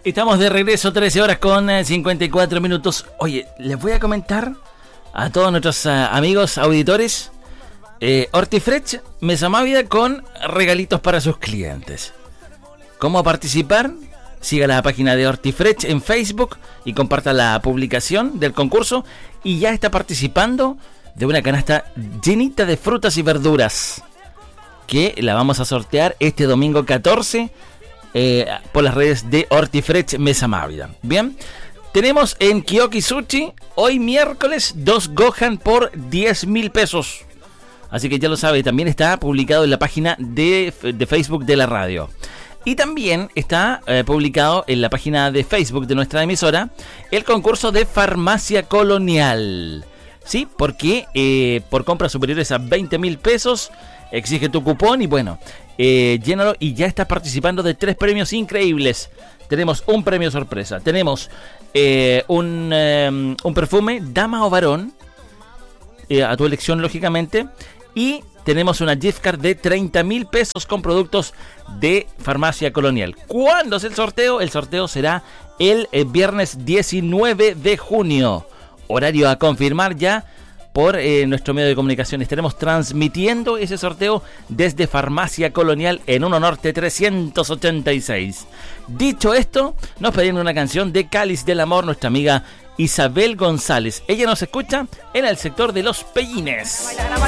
Estamos de regreso, 13 horas con 54 minutos. Oye, les voy a comentar a todos nuestros amigos auditores, Hortifresh Mesa Mávida con regalitos para sus clientes. ¿Cómo participar? Siga la página de Hortifresh en Facebook y comparta la publicación del concurso. Y ya está participando de una canasta llenita de frutas y verduras, que la vamos a sortear este domingo 14 por las redes de Hortifresh Mesa Mávida. Bien, tenemos en Kiyoki Sushi hoy miércoles 2 Gohan por 10.000 pesos. Así que ya lo sabe, también está publicado en la página de Facebook de la radio. Y también está publicado en la página de Facebook de nuestra emisora el concurso de Farmacia Colonial. Sí, porque por compras superiores a 20.000 pesos exige tu cupón y bueno, llénalo y ya estás participando de 3 premios increíbles. Tenemos un premio sorpresa, tenemos un perfume dama o varón, a tu elección lógicamente, y tenemos una gift card de 30.000 pesos con productos de Farmacia Colonial. ¿Cuándo es el sorteo? El sorteo será el viernes 19 de junio. Horario a confirmar ya por nuestro medio de comunicación. Estaremos transmitiendo ese sorteo desde Farmacia Colonial en 1 Norte 386. Dicho esto, nos pedimos una canción de Cáliz del Amor, nuestra amiga Isabel González. Ella nos escucha en el sector de Los Pellines.